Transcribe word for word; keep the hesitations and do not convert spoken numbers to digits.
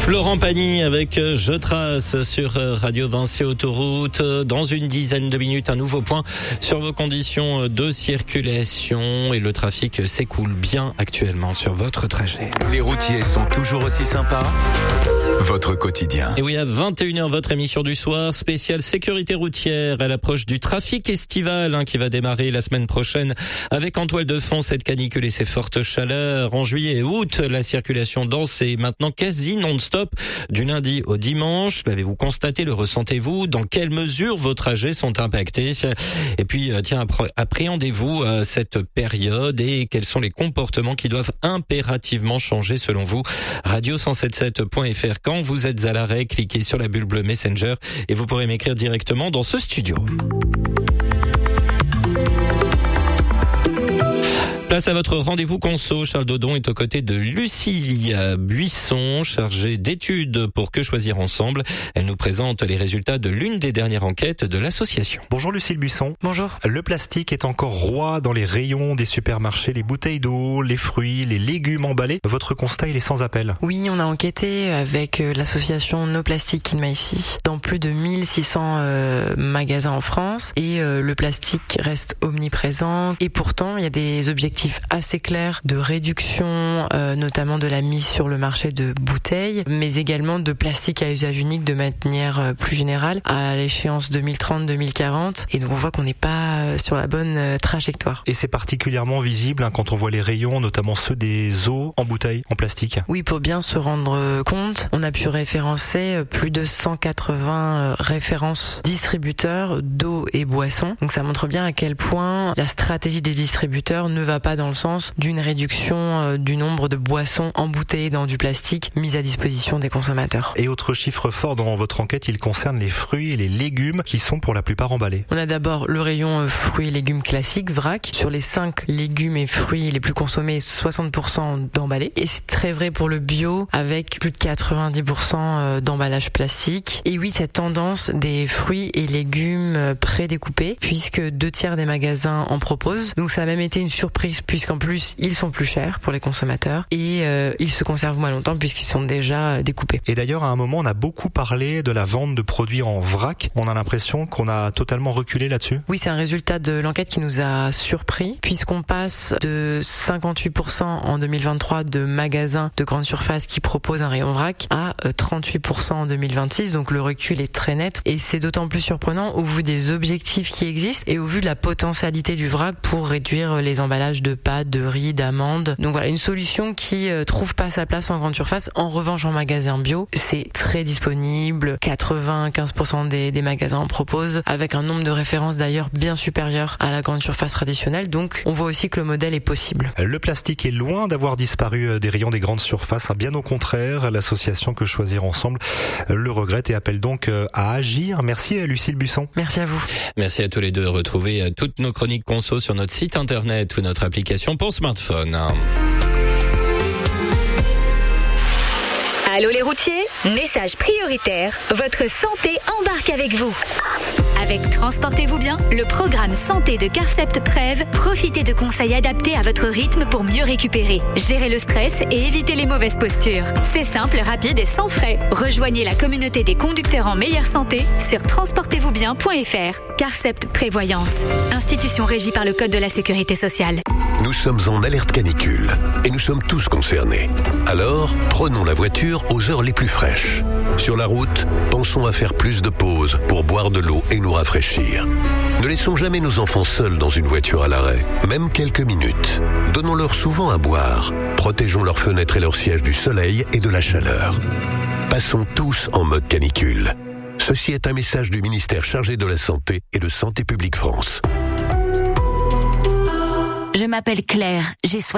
Florent Pagny avec Je Trace sur Radio Vinci Autoroute. Dans une dizaine de minutes, un nouveau point sur vos conditions de circulation et le trafic s'écoule bien actuellement sur votre trajet. Les routiers sont toujours aussi sympas. Votre quotidien. Et oui, à vingt et une heures, votre émission du soir spéciale sécurité routière à l'approche du trafic estival hein, qui va démarrer la semaine prochaine avec en toile de fond cette canicule et ses fortes chaleurs. En juillet et août, la circulation dense est maintenant quasi non-stop du lundi au dimanche. L'avez-vous constaté, le ressentez-vous? Dans quelle mesure vos trajets sont impactés? Et puis, tiens, appréhendez-vous cette période et quels sont les comportements qui doivent impérativement changer selon vous? radio cent soixante-dix-sept point f r. Quand vous êtes à l'arrêt, cliquez sur la bulle bleue Messenger et vous pourrez m'écrire directement dans ce studio. Place à votre rendez-vous conso. Charles Dodon est aux côtés de Lucie Buisson, chargée d'études pour Que Choisir Ensemble. Elle nous présente les résultats de l'une des dernières enquêtes de l'association. Bonjour Lucille Buisson. Bonjour. Le plastique est encore roi dans les rayons des supermarchés, les bouteilles d'eau, les fruits, les légumes emballés. Votre constat, il est sans appel. Oui, on a enquêté avec l'association No Plastic in My City dans plus de mille six cents euh, magasins en France et euh, le plastique reste omniprésent et pourtant il y a des objectifs assez clair de réduction, euh, notamment de la mise sur le marché de bouteilles, mais également de plastique à usage unique de manière euh, plus générale à l'échéance deux mille trente deux mille quarante. Et donc on voit qu'on n'est pas euh, sur la bonne euh, trajectoire. Et c'est particulièrement visible hein, quand on voit les rayons, notamment ceux des eaux en bouteilles, en plastique. Oui, pour bien se rendre compte, on a pu référencer plus de cent quatre-vingts références distributeurs d'eau et boissons. Donc ça montre bien à quel point la stratégie des distributeurs ne va pas dans le sens d'une réduction euh, du nombre de boissons embouteillées dans du plastique mises à disposition des consommateurs. Et autre chiffre fort dans votre enquête, il concerne les fruits et les légumes qui sont pour la plupart emballés. On a d'abord le rayon euh, fruits et légumes classiques, vrac. Sur les cinq légumes et fruits les plus consommés, soixante pour cent d'emballés. Et c'est très vrai pour le bio avec plus de quatre-vingt-dix pour cent d'emballage plastique. Et oui, cette tendance des fruits et légumes prédécoupés puisque deux tiers des magasins en proposent. Donc ça a même été une surprise puisqu'en plus ils sont plus chers pour les consommateurs et euh, ils se conservent moins longtemps puisqu'ils sont déjà découpés. Et d'ailleurs à un moment on a beaucoup parlé de la vente de produits en vrac. On a l'impression qu'on a totalement reculé là-dessus. Oui, c'est un résultat de l'enquête qui nous a surpris puisqu'on passe de cinquante-huit pour cent en deux mille vingt-trois de magasins de grande surface qui proposent un rayon vrac à trente-huit pour cent en deux mille vingt-six. Donc le recul est très net et c'est d'autant plus surprenant au vu des objectifs qui existent et au vu de la potentialité du vrac pour réduire les emballages de de pâtes, de riz, d'amandes. Donc voilà, une solution qui euh, trouve pas sa place en grande surface. En revanche, en magasin bio, c'est très disponible. quatre-vingt-quinze pour cent des, des magasins en proposent, avec un nombre de références d'ailleurs bien supérieur à la grande surface traditionnelle. Donc on voit aussi que le modèle est possible. Le plastique est loin d'avoir disparu des rayons des grandes surfaces. Bien au contraire, l'association Que Choisir Ensemble le regrette et appelle donc à agir. Merci Lucille Buisson. Merci à vous. Merci à tous les deux. Retrouvez toutes nos chroniques conso sur notre site internet ou notre application pour smartphone. Allô les routiers, message prioritaire, votre santé embarque avec vous. Avec Transportez-vous bien, le programme santé de Carcept Prev, profitez de conseils adaptés à votre rythme pour mieux récupérer, gérer le stress et éviter les mauvaises postures. C'est simple, rapide et sans frais. Rejoignez la communauté des conducteurs en meilleure santé sur transportez vous bien point f r. Carcept Prévoyance, institution régie par le Code de la Sécurité sociale. Nous sommes en alerte canicule et nous sommes tous concernés. Alors, prenons la voiture aux heures les plus fraîches. Sur la route, pensons à faire plus de pauses pour boire de l'eau et nous rafraîchir. Ne laissons jamais nos enfants seuls dans une voiture à l'arrêt, même quelques minutes. Donnons-leur souvent à boire. Protégeons leurs fenêtres et leurs sièges du soleil et de la chaleur. Passons tous en mode canicule. Ceci est un message du ministère chargé de la Santé et de Santé publique France. Je m'appelle Claire, j'ai